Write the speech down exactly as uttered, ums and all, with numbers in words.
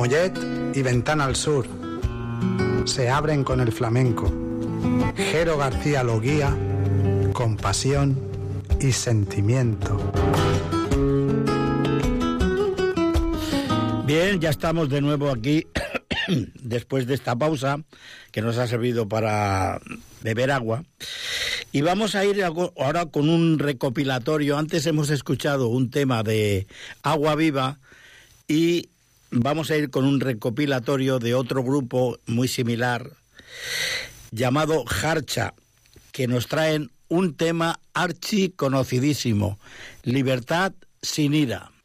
Mollet y Ventana al Sur se abren con el flamenco. Jero García lo guía con pasión y sentimiento. Bien, ya estamos de nuevo aquí después de esta pausa que nos ha servido para beber agua. Y vamos a ir ahora con un recopilatorio. Antes hemos escuchado un tema de Agua Viva y vamos a ir con un recopilatorio de otro grupo muy similar llamado Jarcha, que nos traen un tema archi conocidísimo, Libertad sin ira.